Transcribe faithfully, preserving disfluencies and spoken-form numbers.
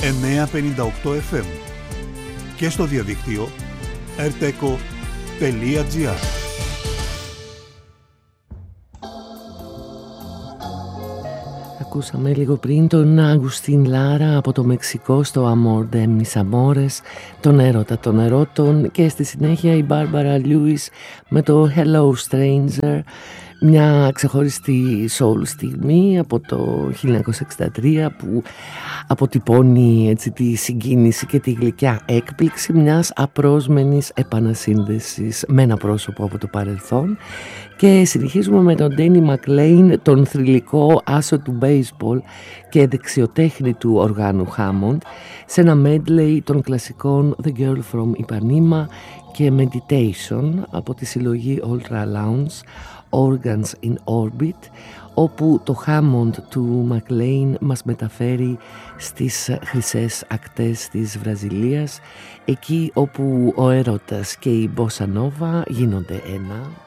εννιακόσια πενήντα οκτώ εφ εμ και στο διαδίκτυο ερτέκο τελεία τζι άρ. Ακούσαμε λίγο πριν τον Αγουστίν Λάρα από το Μεξικό στο Amor de mis amores, τον έρωτα των ερώτων, και στη συνέχεια η Μπάρμπαρα Λιούις με το Hello Stranger, μια ξεχωριστή soul στιγμή από το χίλια εννιακόσια εξήντα τρία που αποτυπώνει έτσι τη συγκίνηση και τη γλυκιά έκπληξη μιας απρόσμενης επανασύνδεσης με ένα πρόσωπο από το παρελθόν. Και συνεχίζουμε με τον Ντένι Μακλέιν, τον θρυλικό άσο του baseball και δεξιοτέχνη του οργάνου Hammond, σε ένα medley των κλασικών The Girl from Ipanema και Meditation από τη συλλογή Ultra Lounge, Organs in Orbit, όπου το Hammond του Μακλέιν μας μεταφέρει στις χρυσές ακτές της Βραζιλίας, εκεί όπου ο έρωτας και η Bossa Nova γίνονται ένα.